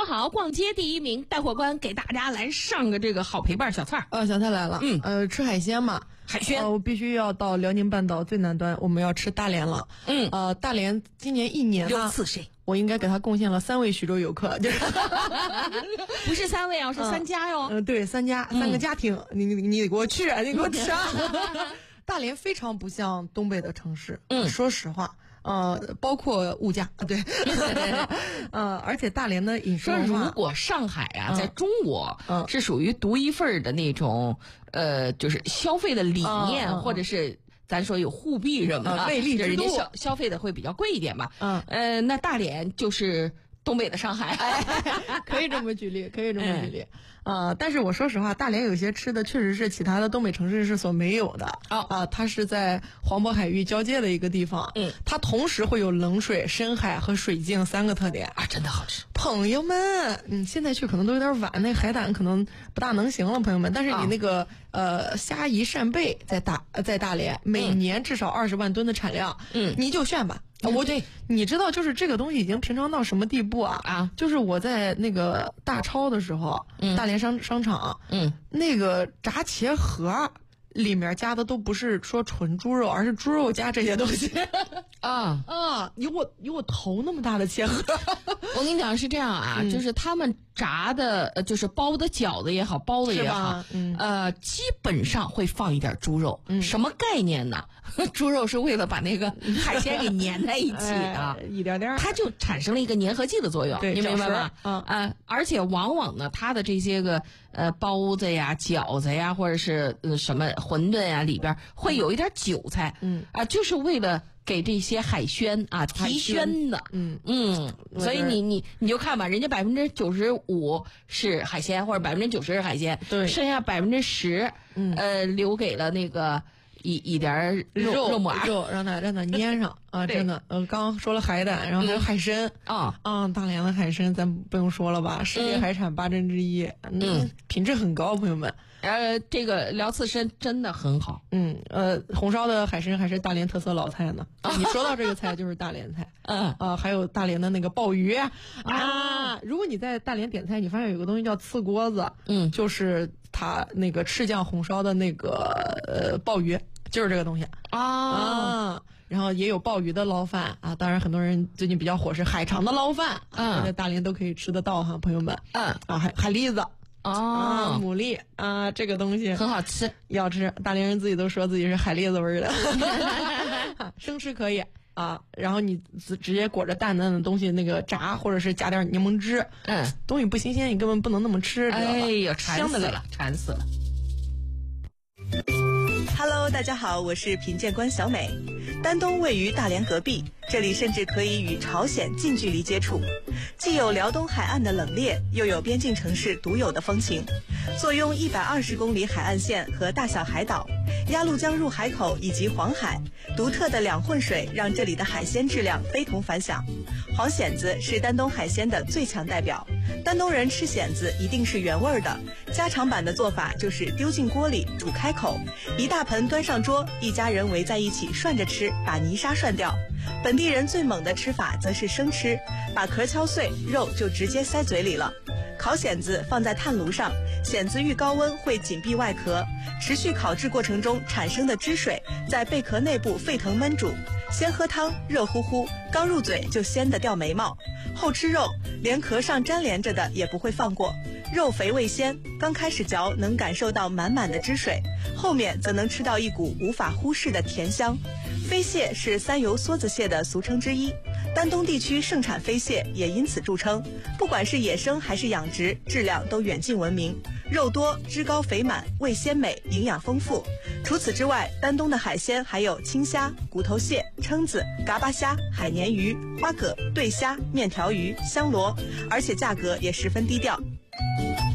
么好，逛街第一名，带货官给大家来上个这个好陪伴小菜。 小菜来了，吃海鲜嘛， 海鲜， 我必须要到辽宁半岛最南端，我们要吃大连了。大连今年一年有次谁？ 我应该给他贡献了3位徐州游客， 不是3位啊，是3家哟。 对，3家，3个家庭，你给我去，你给我吃。大连非常不像东北的城市，说实话。包括物价，对，而且大连的饮食文化， 如果上海啊，在中国是属于独一份的那种，就是消费的理念，或者是咱说有货币什么的， 魅力之都， 人家消费的会比较贵一点嘛。那大连就是东北的上海， 可以这么举例，但是我说实话，大连有些吃的确实是其他的东北城市是所没有的。它是在黄渤海域交界的一个地方，它同时会有冷水、深海和水镜3个特点啊，真的好吃。 朋友们，现在去可能都有点晚，那海胆可能不大能行了，朋友们。但是你那个虾夷扇贝在大连，每年至少20万吨的产量，你就炫吧。你知道，就是这个东西已经平常到什么地步啊？就是我在那个大超的时候，大连商场，那个炸茄盒里面加的都不是说纯猪肉，而是猪肉加这些东西。有我头那么大的茄盒。 我跟你讲是这样啊，就是他们炸的，就是包的饺子也好，包的也好，基本上会放一点猪肉。什么概念呢？猪肉是为了把那个海鲜给粘在一起的， 一点点， 它就产生了一个粘合剂的作用， 对， 你明白吗？而且往往呢，它的这些个包子呀、饺子呀，或者是什么馄饨呀，里边会有一点韭菜，就是为了给这些海鲜啊提鲜的，所以你就看吧，人家95%是海鲜，或者90%是海鲜， 对， 剩下10%，留给了那个一点肉末让它粘上啊，真的，刚刚说了海胆，然后还有海参大连的海参咱不用说了吧，世界海产8珍之一，品质很高，朋友们。 这个辽刺参真的很好。 红烧的海参还是大连特色老菜呢。你说到这个菜就是大连菜。还有大连的那个鲍鱼如果你在大连点菜，你发现有个东西叫刺锅子，就是它那个赤酱红烧的那个鲍鱼，就是这个东西然后也有鲍鱼的捞饭当然很多人最近比较火是海肠的捞饭，在大连都可以吃得到哈，朋友们。海蛎子。牡蛎这个东西很好吃， 要吃。大连人自己都说自己是海蛎子味儿的，生吃可以然后你直接裹着淡淡的东西那个炸，或者是加点柠檬汁，东西不新鲜，你根本不能那么吃。 哎呦，馋死了，馋死了。 Hello， 大家好，我是品鉴官小美。丹东位于大连隔壁，这里甚至可以与朝鲜近距离接触，既有辽东海岸的冷冽，又有边境城市独有的风情。坐拥120公里海岸线和大小海岛，鸭绿江入海口以及黄海，独特的两混水让这里的海鲜质量非同凡响。黄蚬子是丹东海鲜的最强代表，丹东人吃蚬子一定是原味的，家常版的做法就是丢进锅里煮开口，一大盆端上桌，一家人围在一起涮着吃，把泥沙涮掉。本地人最猛的吃法则是生吃，把壳敲碎，肉就直接塞嘴里了。烤蚬子放在炭炉上，蚬子遇高温会紧闭外壳，持续烤制过程中产生的汁水在贝壳内部沸腾焖煮，先喝汤，热乎乎，刚入嘴就鲜得掉眉毛。后吃肉，连壳上粘连着的也不会放过，肉肥味鲜，刚开始嚼能感受到满满的汁水，后面则能吃到一股无法忽视的甜香。飞蟹是三油梭子蟹的俗称之一，丹东地区盛产飞蟹，也因此著称。不管是野生还是养殖，质量都远近闻名，肉多，脂高肥满，味鲜美，营养丰富。除此之外，丹东的海鲜还有青虾、骨头蟹、蛏子、嘎巴虾、海鲶鱼、花蛤、对虾、面条鱼、香螺，而且价格也十分低调。